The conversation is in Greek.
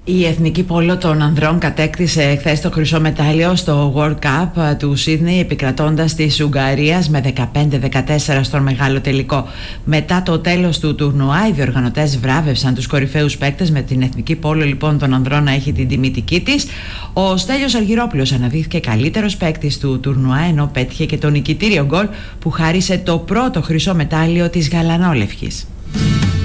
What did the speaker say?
Η Εθνική Πόλο των Ανδρών κατέκτησε χθες το χρυσό μετάλλιο στο World Cup του Σίδνεϊ, επικρατώντας της Ουγγαρίας με 15-14 στον μεγάλο τελικό. Μετά το τέλος του τουρνουά, οι διοργανωτές βράβευσαν τους κορυφαίους παίκτες, με την Εθνική Πόλο λοιπόν των Ανδρών να έχει την τιμητική της. Ο Στέλιος Αργυρόπουλος αναδείχθηκε καλύτερος παίκτης του τουρνουά, ενώ πέτυχε και το νικητήριο γκολ που χάρισε το πρώτο χρυσό μετάλλιο της γαλανόλευκης.